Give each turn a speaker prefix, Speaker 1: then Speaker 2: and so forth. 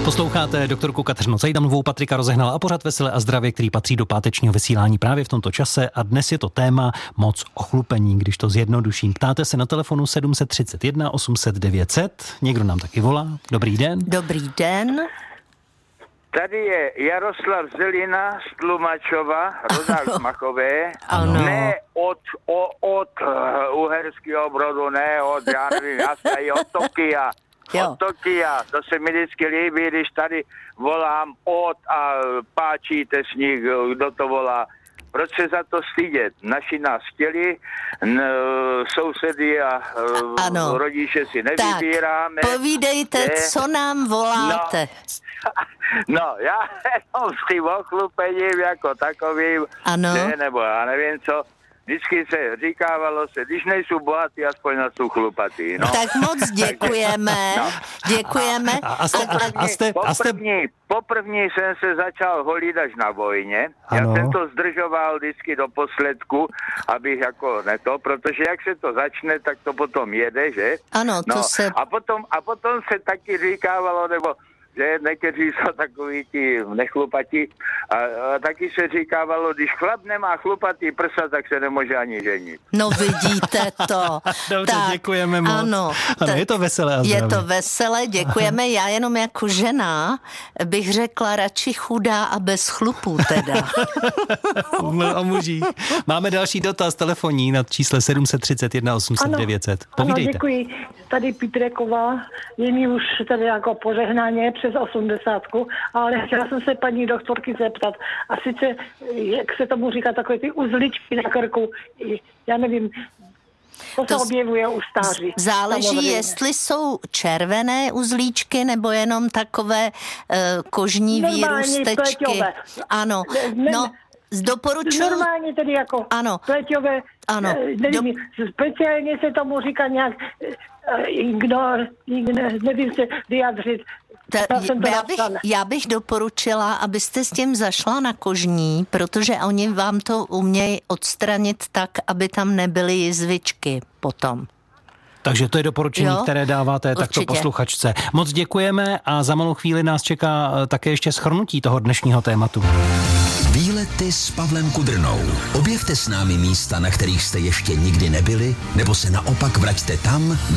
Speaker 1: Posloucháte doktorku Kateřinu Cejdanovou, Patrika Rozehnala a pořad Veselé a zdravě, který patří do pátečního vysílání právě v tomto čase a dnes je to téma moc ochlupení, když to zjednoduším. Ptáte se na telefonu 731 800 900, někdo nám taky volá. Dobrý den.
Speaker 2: Dobrý den.
Speaker 3: Tady je Jaroslav Zelina z Tlumačova, rodák z Machové.
Speaker 2: Ano.
Speaker 3: Ne od Uherského Brodu, ne od, já nevím, od Tokia.
Speaker 2: Jo.
Speaker 3: Od Tokia, to se mi vždycky líbí, když tady volám a páčíte s nich, kdo to volá. Proč se za to stydět? Naši nás chtěli, sousedy a rodiče si nevybíráme.
Speaker 2: Tak, povídejte, co nám voláte.
Speaker 3: No, já jenom s tím ochlupením jako takovým, nebo já nevím co, vždycky se říkávalo se, když nejsou bohatý, aspoň jsou chlupatý. No.
Speaker 2: Tak moc děkujeme. Děkujeme.
Speaker 3: Poprvní jsem se začal holit až na vojně.
Speaker 1: Ano.
Speaker 3: Já jsem to zdržoval vždycky do posledku, abych jako protože jak se to začne, tak to potom jede, že?
Speaker 2: Ano, to se...
Speaker 3: A potom se taky říkávalo, nebo že někteří jsou takový ti nechlupatí a taky se říkávalo, když chlap nemá chlupatý prsa, tak se nemůže ani ženit.
Speaker 2: No vidíte to.
Speaker 1: Dobře, tak, děkujeme moc.
Speaker 2: Ano,
Speaker 1: je to veselé a zdravé.
Speaker 2: Je to veselé, děkujeme. Já jenom jako žena bych řekla radši chudá a bez chlupů teda.
Speaker 1: O mužích. Máme další dotaz telefonní na čísle 731 800 900. Povídejte.
Speaker 4: Ano, děkuji. Tady Pítreková, je mi už tady jako požehnaně přes 80, ale chtěla jsem se paní doktorky zeptat. A sice, jak se tomu říká, takové ty uzličky na krku, já nevím, to se objevuje u stáří.
Speaker 2: Záleží, samozřejmě. Jestli jsou červené uzlíčky nebo jenom takové kožní výrůstečky. Ano,
Speaker 4: normálně tedy jako pleťové. Ano. Speciálně se tomu říká nějak nevím se vyjadřit.
Speaker 2: Já bych doporučila, abyste s tím zašla na kožní, protože oni vám to umějí odstranit tak, aby tam nebyly jizvičky potom.
Speaker 1: Takže to je doporučení, které dáváte takto posluchačce. Moc děkujeme a za malou chvíli nás čeká také ještě shrnutí toho dnešního tématu.
Speaker 5: Výlety s Pavlem Kudrnou. Objevte s námi místa, na kterých jste ještě nikdy nebyli, nebo se naopak vraťte tam,